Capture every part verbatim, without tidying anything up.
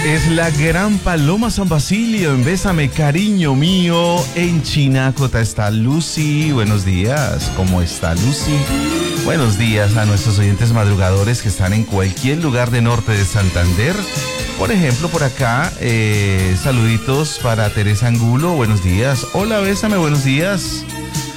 Es la gran Paloma San Basilio en Bésame, cariño mío. En Chinacota está Lucy. Buenos días, ¿cómo está Lucy? Buenos días a nuestros oyentes madrugadores que están en cualquier lugar de norte de Santander. Por ejemplo, por acá, eh, saluditos para Teresa Angulo. Buenos días. Hola, Bésame, buenos días.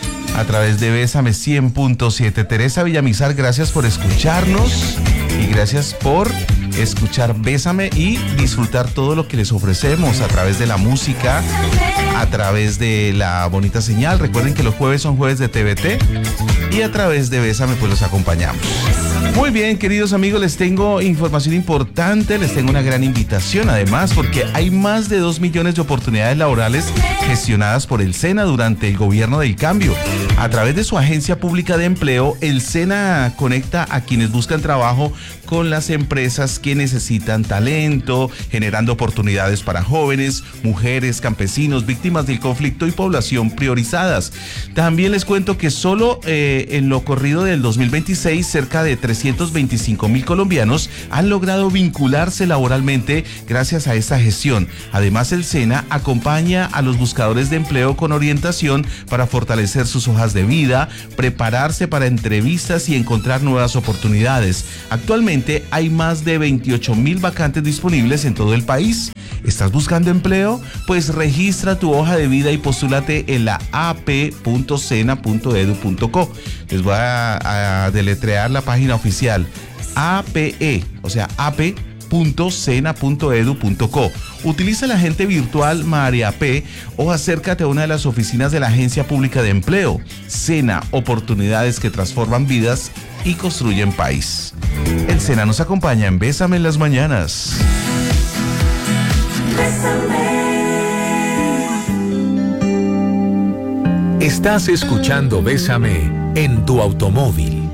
A través de Bésame cien punto siete. Teresa Villamizar, gracias por escucharnos y gracias por escuchar Bésame y disfrutar todo lo que les ofrecemos a través de la música, a través de la bonita señal. Recuerden que los jueves son jueves de T V T y a través de Bésame pues los acompañamos. Muy bien, queridos amigos, les tengo información importante, les tengo una gran invitación además, porque hay más de dos millones de oportunidades laborales gestionadas por el SENA durante el gobierno del cambio. A través de su agencia pública de empleo, el SENA conecta a quienes buscan trabajo con las empresas que necesitan talento, generando oportunidades para jóvenes, mujeres, campesinos, víctimas del conflicto y población priorizadas. También les cuento que solo eh, en lo corrido del dos mil veintiséis, cerca de trescientos veinticinco mil colombianos han logrado vincularse laboralmente gracias a esta gestión. Además, el SENA acompaña a los buscadores de empleo con orientación para fortalecer sus hojas de vida, prepararse para entrevistas y encontrar nuevas oportunidades. Actualmente hay más de veintiocho mil vacantes disponibles en todo el país. ¿Estás buscando empleo? Pues registra tu hoja de vida y postúlate en la a p punto sena punto edu punto co. Les voy a, a deletrear la página oficial A P E, o sea, a p punto sena punto edu punto co. Utiliza la agente virtual María P o acércate a una de las oficinas de la Agencia Pública de Empleo. SENA, oportunidades que transforman vidas y construyen país. El SENA nos acompaña en Bésame en las mañanas. Estás escuchando Bésame en tu automóvil.